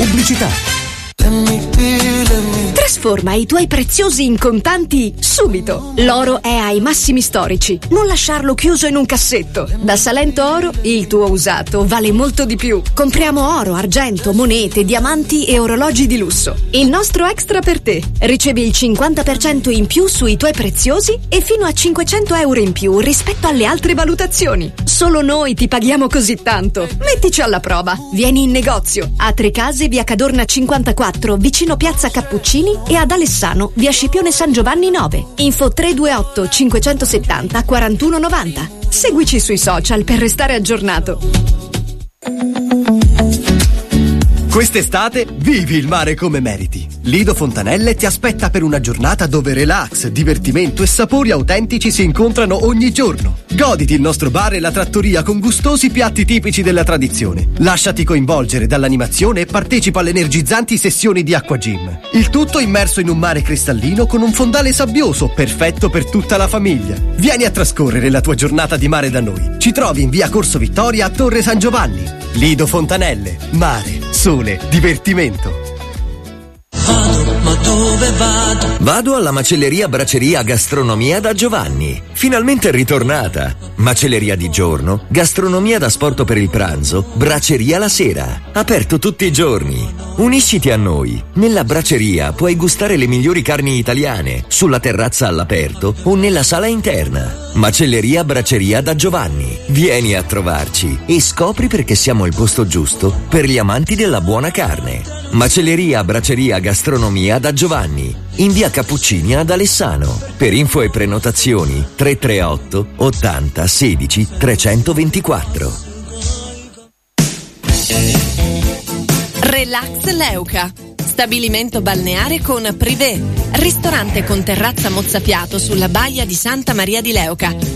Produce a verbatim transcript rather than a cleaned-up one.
Pubblicità. Trasforma i tuoi preziosi in contanti subito. L'oro è ai massimi storici. Non lasciarlo chiuso in un cassetto. Da Salento Oro il tuo usato vale molto di più. Compriamo oro, argento, monete, diamanti e orologi di lusso. Il nostro extra per te. Ricevi il cinquanta per cento in più sui tuoi preziosi e fino a cinquecento euro in più rispetto alle altre valutazioni. Solo noi ti paghiamo così tanto. Mettici alla prova. Vieni in negozio a Trecase, via Cadorna cinquantaquattro, vicino Piazza Cappuccini, e ad Alessano, via Scipione San Giovanni nove. Info tre due otto cinquecentosettanta quarantuno novanta. Seguici sui social per restare aggiornato. Quest'estate vivi il mare come meriti. Lido Fontanelle ti aspetta per una giornata dove relax, divertimento e sapori autentici si incontrano ogni giorno. Goditi il nostro bar e la trattoria con gustosi piatti tipici della tradizione. Lasciati coinvolgere dall'animazione e partecipa alle energizzanti sessioni di acqua gym. Il tutto immerso in un mare cristallino con un fondale sabbioso, perfetto per tutta la famiglia. Vieni a trascorrere la tua giornata di mare da noi. Ci trovi in via Corso Vittoria a Torre San Giovanni. Lido Fontanelle. Mare, sole, divertimento. Vado, ma dove vado? Vado alla macelleria Braceria Gastronomia da Giovanni. Finalmente è ritornata. Macelleria di giorno, gastronomia da sport per il pranzo, braceria la sera. Aperto tutti i giorni. Unisciti a noi. Nella braceria puoi gustare le migliori carni italiane, sulla terrazza all'aperto o nella sala interna. Macelleria Braceria da Giovanni. Vieni a trovarci e scopri perché siamo il posto giusto per gli amanti della buona carne. Macelleria Braceria Gastronomia da Giovanni, in via Cappuccini ad Alessano. Per info e prenotazioni tre tre otto ottanta sedici trecentoventiquattro. Relax Leuca. Stabilimento balneare con privé. Ristorante con terrazza mozzafiato sulla baia di Santa Maria di Leuca.